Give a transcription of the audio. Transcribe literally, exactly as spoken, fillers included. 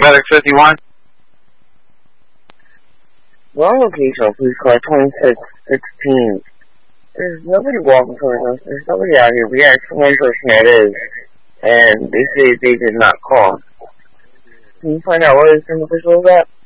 Medic fifty-one. Wrong location, please call twenty-six sixteen. There's nobody walking towards us. There's nobody out here. We asked one person that is, and they say they did not call. Can you find out where this individual is at?